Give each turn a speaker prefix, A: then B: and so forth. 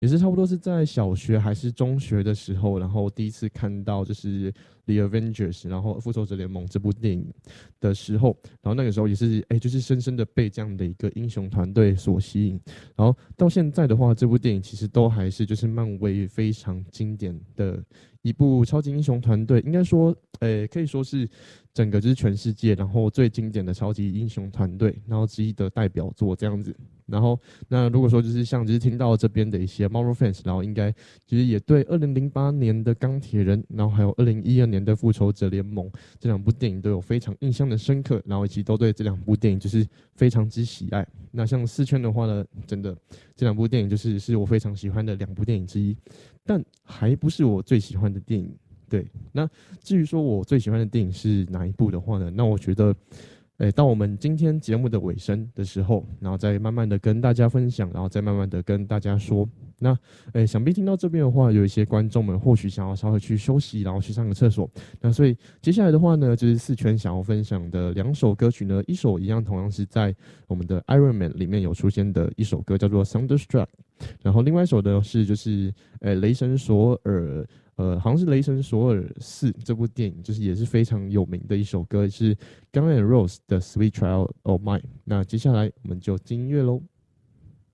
A: 也是差不多是在小学还是中学的时候，然后第一次看到就是《The Avengers》，然后《复仇者联盟》这部电影的时候，然后那个时候也是就是深深的被这样的一个英雄团队所吸引。然后到现在的话，这部电影其实都还是就是漫威非常经典的一部超级英雄团队，应该说，可以说是整个就是全世界然后最经典的超级英雄团队，然后之一的代表作这样子。然后，那如果说就是像就是听到这边的一些 Marvel fans，然后应该其实也对2008年的钢铁人，然后还有2012年的复仇者联盟这两部电影都有非常印象的深刻，然后以及都对这两部电影就是非常之喜爱。那像四圈的话呢，真的这两部电影是我非常喜欢的两部电影之一，但还不是我最喜欢的电影。对，那至于说我最喜欢的电影是哪一部的话呢？那我觉得到我们今天节目的尾声的时候，然后再慢慢的跟大家分享，然后再慢慢的跟大家说。那，想必听到这边的话，有一些观众们或许想要稍微去休息，然后去上个厕所。那所以接下来的话呢，就是四圈想要分享的两首歌曲呢，一首一样同样是在我们的 Iron Man 里面有出现的一首歌，叫做 Thunderstruck。然后另外一首呢是就是雷神索尔。好像是《雷神索尔4》这部电影，就是也是非常有名的一首歌，是 Guns N' Roses 的《Sweet Child O' Mine》。那接下来我们就进音乐喽。